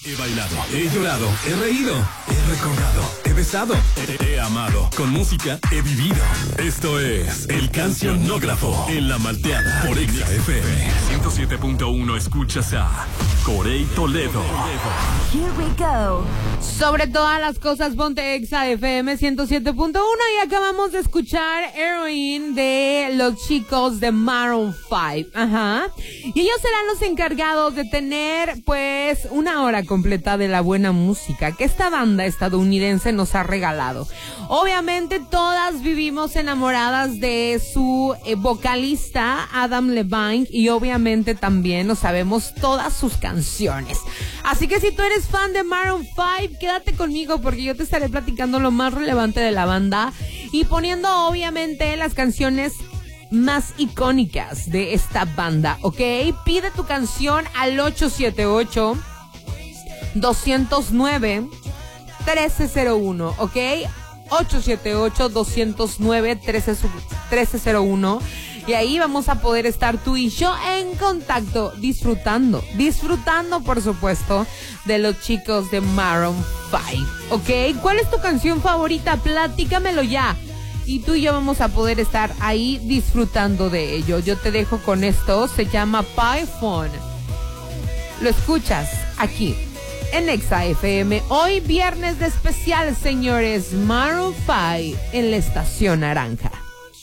He bailado, he llorado, he reído, he recordado, he besado, he amado. Con música he vivido. Esto es El Cancionógrafo en La Malteada por Exa FM 107.1. Escuchas a Corey Toledo. Here we go. Sobre todas las cosas, ponte Exa FM 107.1 y acabamos de escuchar Heroine de los chicos de Maroon 5. Ajá. Y ellos serán los encargados de tener, pues, una hora completa de la buena música que esta banda estadounidense nos ha regalado. Obviamente todas vivimos enamoradas de su vocalista Adam Levine y obviamente también nos sabemos todas sus canciones. Así que si tú eres fan de Maroon 5, quédate conmigo porque yo te estaré platicando lo más relevante de la banda y poniendo obviamente las canciones más icónicas de esta banda, ¿ok? Pide tu canción al 878-209-1301, ¿ok? 878-209-1301 y ahí vamos a poder estar tú y yo en contacto, disfrutando por supuesto de los chicos de Maroon 5, ¿ok? ¿Cuál es tu canción favorita? Platícamelo ya. Y tú y yo vamos a poder estar ahí disfrutando de ello. Yo te dejo con esto, se llama Python. Lo escuchas aquí en Exa FM. Hoy viernes de especial, señores. Maroon 5 en la Estación Naranja.